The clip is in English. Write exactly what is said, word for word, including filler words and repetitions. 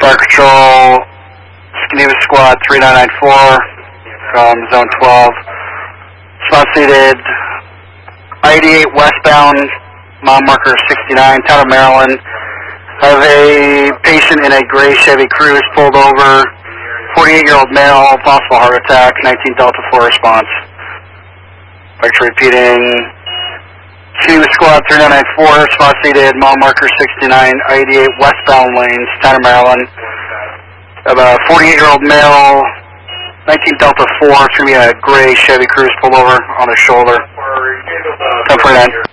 Fire Control, Geneva Squad three nine nine four from Zone twelve. Spot seated I eighty-eight westbound, mile marker sixty-nine, town of Maryland. I have a patient in a gray Chevy Cruze pulled over, forty-eight-year-old male, possible heart attack, nineteen Delta four response. Actually repeating, Geneva Squad three nine nine four, spot seated, mile marker sixty-nine, I eighty-eight westbound lanes, town of Maryland. I have a forty-eight-year-old male, nineteen Delta four, it's going to be a gray Chevy Cruze pulled over on his shoulder. ten forty-nine.